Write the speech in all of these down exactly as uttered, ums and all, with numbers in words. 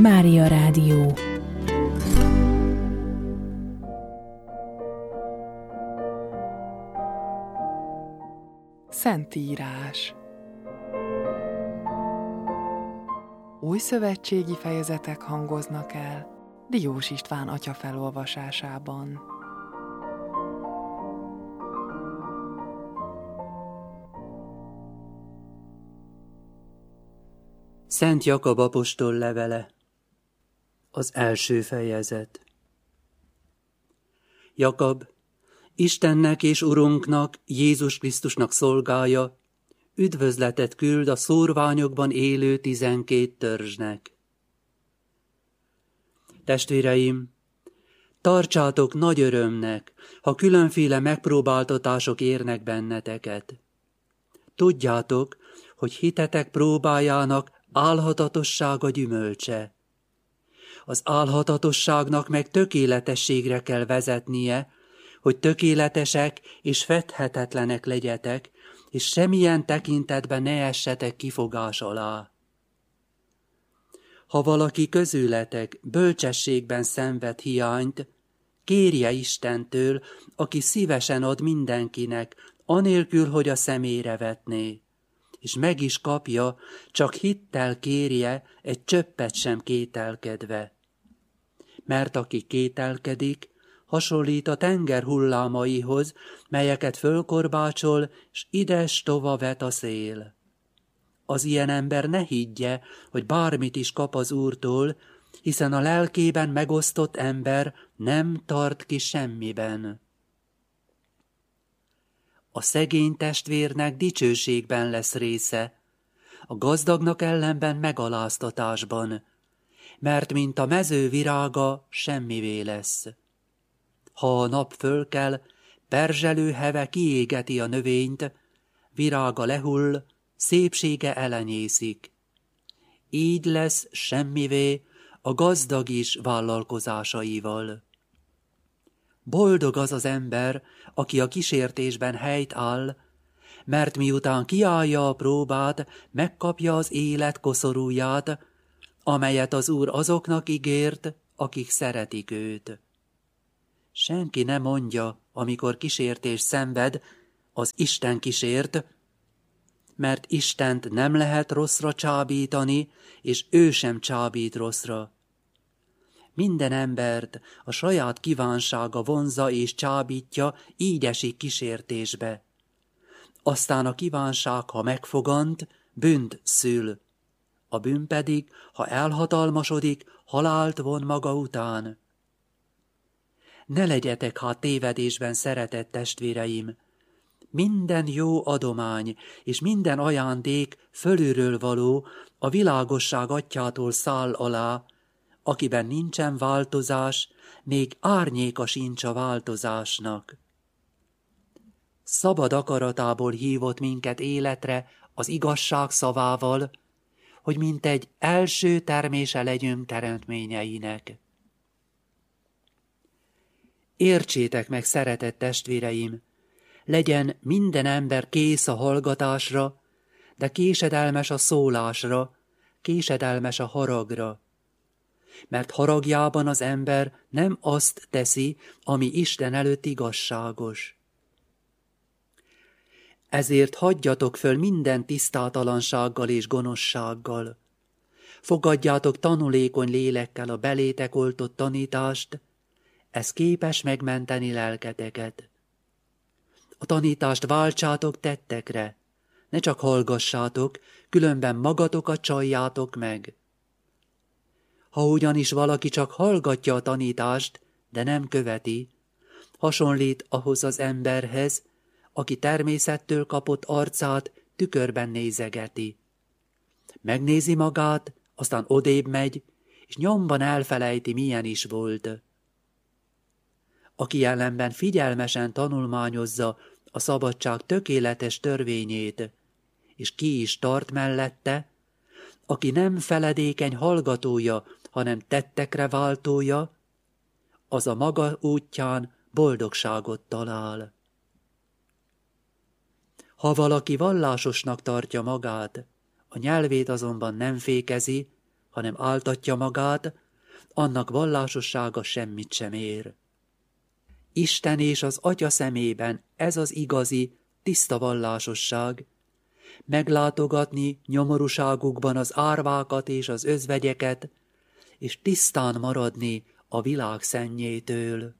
Mária Rádió. Szentírás. Újszövetségi fejezetek hangoznak el Diós István atya felolvasásában. Szent Jakab apostol levele. Az első fejezet. Jakab, Istennek és Urunknak, Jézus Krisztusnak szolgája, üdvözletet küld a szórványokban élő tizenkét törzsnek. Testvéreim, tartsátok nagy örömnek, ha különféle megpróbáltatások érnek benneteket. Tudjátok, hogy hitetek próbájának álhatatossága gyümölcse. Az álhatatosságnak meg tökéletességre kell vezetnie, hogy tökéletesek és fedhetetlenek legyetek, és semmilyen tekintetben ne essetek kifogás alá. Ha valaki közületek bölcsességben szenved hiányt, kérje Istentől, aki szívesen ad mindenkinek, anélkül, hogy a szemére vetné, és meg is kapja, csak hittel kérje, egy csöppet sem kételkedve. Mert aki kételkedik, hasonlít a tenger hullámaihoz, melyeket fölkorbácsol, s ides-tova vet a szél. Az ilyen ember ne higgye, hogy bármit is kap az Úrtól, hiszen a lelkében megosztott ember nem tart ki semmiben. A szegény testvérnek dicsőségben lesz része, a gazdagnak ellenben megaláztatásban, mert mint a mező virága semmivé lesz. Ha a nap fölkel, perzselő heve kiégeti a növényt, virága lehull, szépsége elenyészik. Így lesz semmivé a gazdag is vállalkozásaival. Boldog az az ember, aki a kísértésben helyt áll, mert miután kiállja a próbát, megkapja az élet koszorúját, amelyet az Úr azoknak ígért, akik szeretik őt. Senki ne mondja, amikor kísértés szenved, az Isten kísért, mert Istent nem lehet rosszra csábítani, és ő sem csábít rosszra. Minden embert a saját kívánsága vonzza és csábítja, így esik kísértésbe. Aztán a kívánság, ha megfogant, bűnt szül. A bűn pedig, ha elhatalmasodik, halált von maga után. Ne legyetek hát tévedésben, szeretett testvéreim! Minden jó adomány és minden ajándék fölülről való, a világosság atyától száll alá, akiben nincsen változás, még árnyéka sincs a változásnak. Szabad akaratából hívott minket életre az igazság szavával, hogy mint egy első termése legyünk teremtményeinek. Értsétek meg, szeretett testvéreim, legyen minden ember kész a hallgatásra, de késedelmes a szólásra, késedelmes a haragra. Mert haragjában az ember nem azt teszi, ami Isten előtt igazságos. Ezért hagyjatok föl minden tisztátalansággal és gonoszsággal. Fogadjátok tanulékony lélekkel a belétek oltott tanítást, ez képes megmenteni lelketeket. A tanítást váltsátok tettekre, ne csak hallgassátok, különben magatokat csaljátok meg. Ha ugyanis valaki csak hallgatja a tanítást, de nem követi, hasonlít ahhoz az emberhez, aki természettől kapott arcát tükörben nézegeti. Megnézi magát, aztán odébb megy, és nyomban elfelejti, milyen is volt. Aki ellenben figyelmesen tanulmányozza a szabadság tökéletes törvényét, és ki is tart mellette, aki nem feledékeny hallgatója, hanem tettekre váltója, az a maga útján boldogságot talál. Ha valaki vallásosnak tartja magát, a nyelvét azonban nem fékezi, hanem áltatja magát, annak vallásossága semmit sem ér. Isten és az Atya szemében ez az igazi, tiszta vallásosság, meglátogatni nyomorúságukban az árvákat és az özvegyeket, és tisztán maradni a világ szennyétől.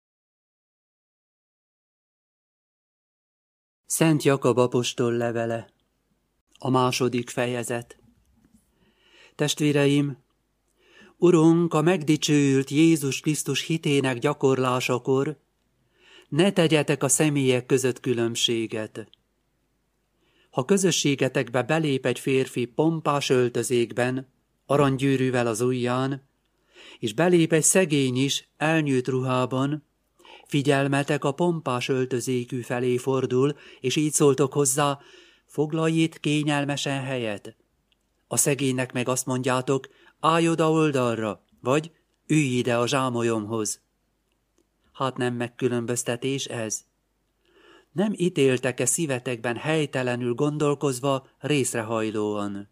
Szent Jakab apostol levele, a második fejezet. Testvéreim, Urunk a megdicsőült Jézus Krisztus hitének gyakorlásakor ne tegyetek a személyek között különbséget. Ha közösségetekbe belép egy férfi pompás öltözékben, aranygyűrűvel az ujján, és belép egy szegény is elnyűjt ruhában, figyelmetek a pompás öltözékű felé fordul, és így szóltok hozzá, foglalj itt kényelmesen helyet. A szegénynek meg azt mondjátok, állj oda oldalra, vagy ülj ide a zsámolyomhoz. Hát nem megkülönböztetés ez? Nem ítéltek-e szívetekben helytelenül gondolkozva részrehajlóan?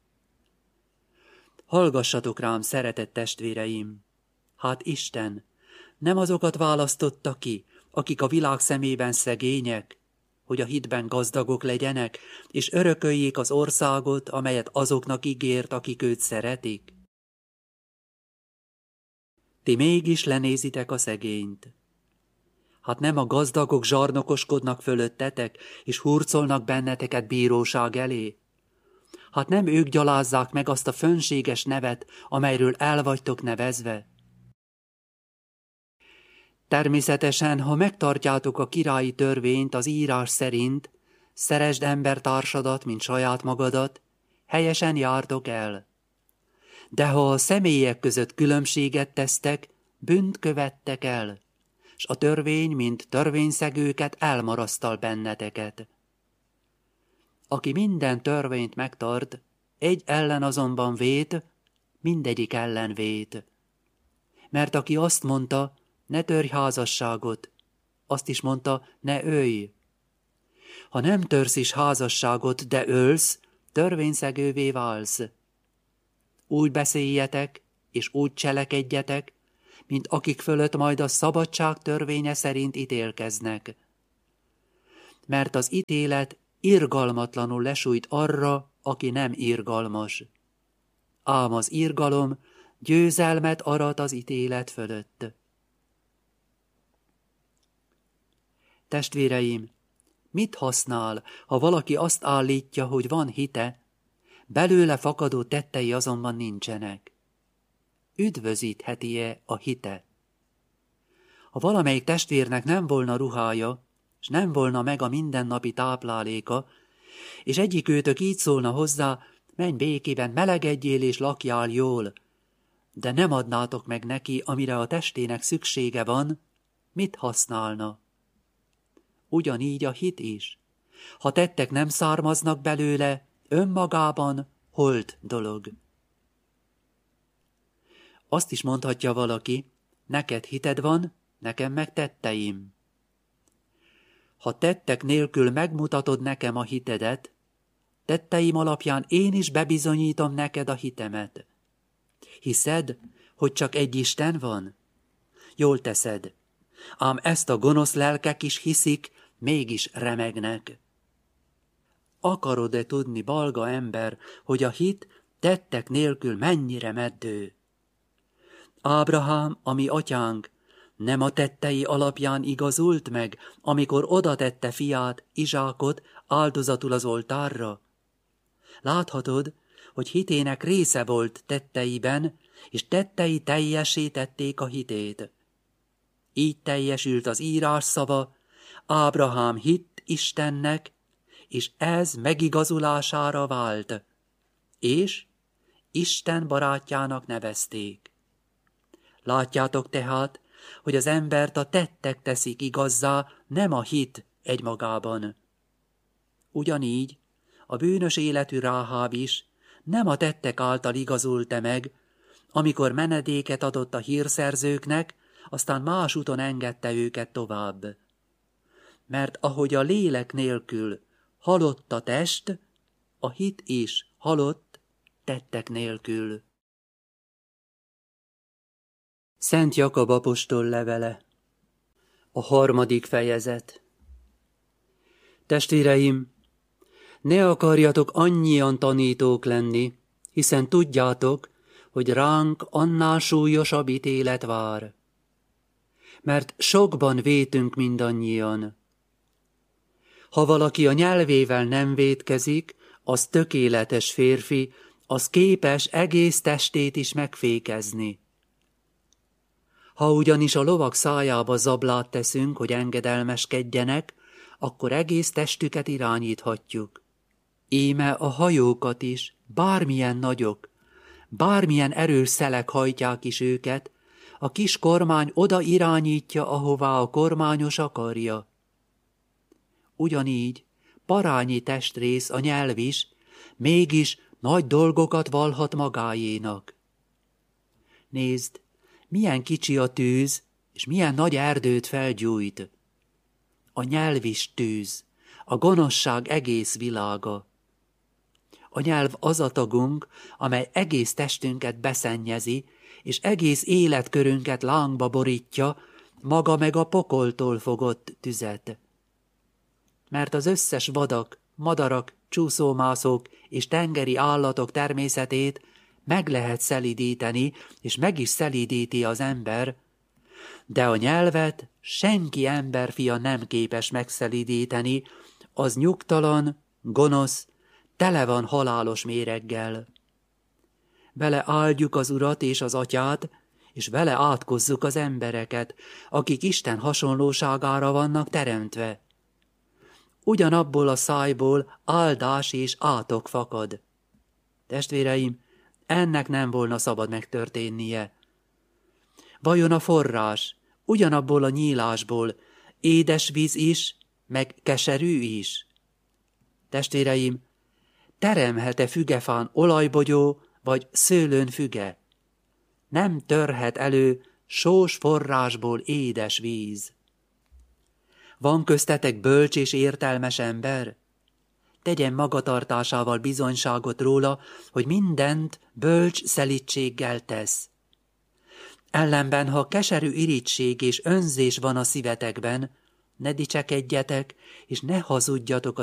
Hallgassatok rám, szeretett testvéreim! Hát Isten nem azokat választotta ki, akik a világ szemében szegények, hogy a hitben gazdagok legyenek, és örököljék az országot, amelyet azoknak ígért, akik őt szeretik? Ti mégis lenézitek a szegényt. Hát nem a gazdagok zsarnokoskodnak fölöttetek, és hurcolnak benneteket bíróság elé? Hát nem ők gyalázzák meg azt a fönséges nevet, amelyről el vagytok nevezve? Természetesen, ha megtartjátok a királyi törvényt az írás szerint, szeresd embertársadat, mint saját magadat, helyesen jártok el. De ha a személyek között különbséget tesztek, bűnt követtek el, s a törvény, mint törvényszegőket elmarasztal benneteket. Aki minden törvényt megtart, egy ellen azonban vét, mindegyik ellen vét. Mert aki azt mondta, ne törj házasságot, azt is mondta, ne ölj. Ha nem törsz is házasságot, de ölsz, törvényszegővé válsz. Úgy beszéljetek, és úgy cselekedjetek, mint akik fölött majd a szabadság törvénye szerint ítélkeznek. Mert az ítélet irgalmatlanul lesújt arra, aki nem irgalmas. Ám az irgalom győzelmet arat az ítélet fölött. Testvéreim, mit használ, ha valaki azt állítja, hogy van hite, belőle fakadó tettei azonban nincsenek? Üdvözítheti-e a hite? Ha valamelyik testvérnek nem volna ruhája, s nem volna meg a mindennapi tápláléka, és egyik őtök így szólna hozzá, menj békében, melegedjél és lakjál jól, de nem adnátok meg neki, amire a testének szüksége van, mit használna? Ugyanígy a hit is. Ha tettek nem származnak belőle, önmagában holt dolog. Azt is mondhatja valaki, neked hited van, nekem meg tetteim. Ha tettek nélkül megmutatod nekem a hitedet, tetteim alapján én is bebizonyítom neked a hitemet. Hiszed, hogy csak egy Isten van? Jól teszed, ám ezt a gonosz lelkek is hiszik, mégis remegnek. Akarod-e tudni, balga ember, hogy a hit tettek nélkül mennyire meddő? Ábrahám, ami atyánk, nem a tettei alapján igazult meg, amikor oda tette fiát, Izsákot áldozatul az oltárra? Láthatod, hogy hitének része volt tetteiben, és tettei teljessé tették a hitét. Így teljesült az írás szava, Ábrahám hitt Istennek, és ez megigazulására vált, és Isten barátjának nevezték. Látjátok tehát, hogy az embert a tettek teszik igazzá, nem a hit egymagában. Ugyanígy a bűnös életű Ráháb is nem a tettek által igazult-e meg, amikor menedéket adott a hírszerzőknek, aztán más úton engedte őket tovább. Mert ahogy a lélek nélkül halott a test, a hit is halott tettek nélkül. Szent Jakab apostol levele. A harmadik fejezet. Testvéreim, ne akarjatok annyian tanítók lenni, hiszen tudjátok, hogy ránk annál súlyosabb ítélet vár. Mert sokban vétünk mindannyian. Ha valaki a nyelvével nem vétkezik, az tökéletes férfi, az képes egész testét is megfékezni. Ha ugyanis a lovak szájába zablát teszünk, hogy engedelmeskedjenek, akkor egész testüket irányíthatjuk. Íme a hajókat is, bármilyen nagyok, bármilyen erős szelek hajtják is őket, a kis kormány oda irányítja, ahová a kormányos akarja. Ugyanígy parányi testrész a nyelv is, mégis nagy dolgokat vallhat magáénak. Nézd, milyen kicsi a tűz, és milyen nagy erdőt felgyújt. A nyelv is tűz, a gonoszság egész világa. A nyelv az a tagunk, amely egész testünket beszennyezi, és egész életkörünket lángba borítja, maga meg a pokoltól fogott tüzet. Mert az összes vadak, madarak, csúszómászók és tengeri állatok természetét meg lehet szelídíteni, és meg is szelídíti az ember, de a nyelvet senki emberfia nem képes megszelídíteni, az nyugtalan, gonosz, tele van halálos méreggel. Vele áldjuk az Urat és az Atyát, és vele átkozzuk az embereket, akik Isten hasonlóságára vannak teremtve. Ugyanabból a szájból áldás és átok fakad. Testvéreim, ennek nem volna szabad megtörténnie. Vajon a forrás ugyanabból a nyílásból édes víz is, meg keserű is? Testvéreim, teremhet-e fügefán olajbogyó, vagy szőlőn füge? Nem törhet elő sós forrásból édes víz. Van köztetek bölcs és értelmes ember? Tegyen magatartásával bizonyságot róla, hogy mindent bölcs szelídséggel tesz. Ellenben, ha keserű irigység és önzés van a szívetekben, ne dicsekedjetek, és ne hazudjatok